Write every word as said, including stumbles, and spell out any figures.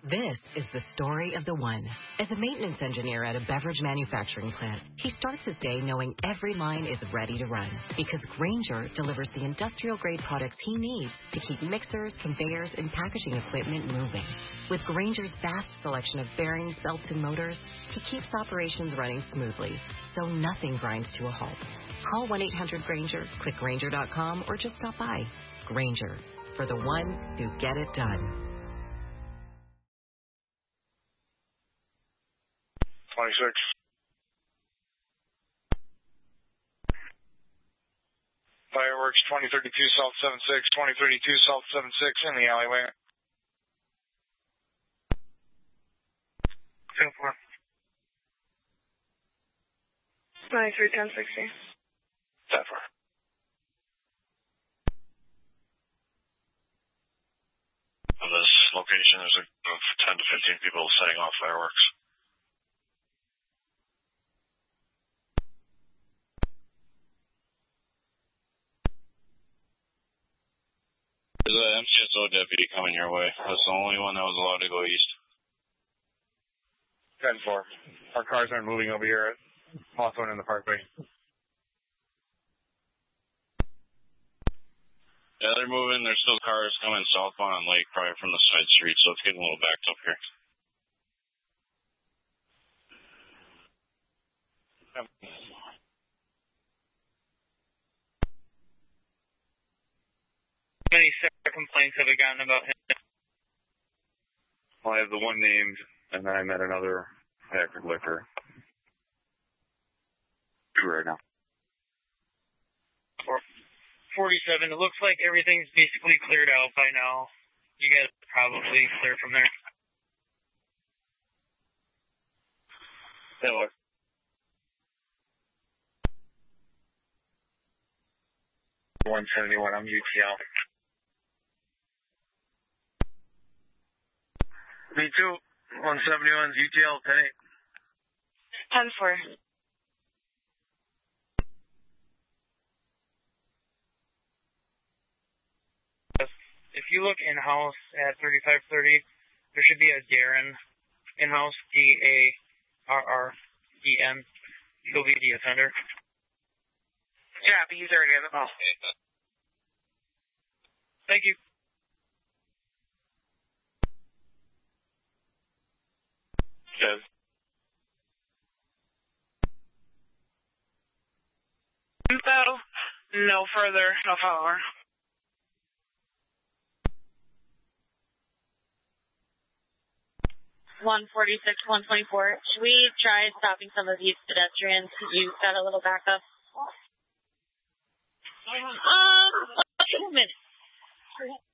This is the story of the one. As a maintenance engineer at a beverage manufacturing plant, he starts his day knowing every line is ready to run because Grainger delivers the industrial-grade products he needs to keep mixers, conveyors, and packaging equipment moving. With Grainger's vast selection of bearings, belts, and motors, he keeps operations running smoothly, so nothing grinds to a halt. Call one eight hundred Grainger, click Grainger dot com, or just stop by. Grainger, for the ones who get it done. twenty-six. Fireworks, twenty thirty-two South seven six, twenty thirty-two South seven six in the alleyway. ten four. ninety-three ten sixty. ten four. On this location, there's a group of ten to fifteen people setting off fireworks. There's an M C S O deputy coming your way. That's the only one that was allowed to go east. ten four. Our cars aren't moving over here at Hawthorne in the Parkway. Yeah, they're moving. There's still cars coming southbound on Lake, probably from the side street, so it's getting a little backed up here. How many separate complaints have we gotten about him? Well, I have the one named, and then I met another Packard liquor. Two right now. forty-seven, it looks like everything's basically cleared out by now. You guys are probably clear from there. Taylor. one seventy-one, I'm U T L. Me too. one seventy-one's U T L, ten eight. ten four. If you look in-house at thirty-five thirty, there should be a Darren in-house, D A R R E N. He'll be the offender. Yeah, but he's already in the house. Thank you. Yes. Info, no further, no follower. one forty-six, one twenty-four. Should we try stopping some of these pedestrians? You got a little backup. Um, a few minutes.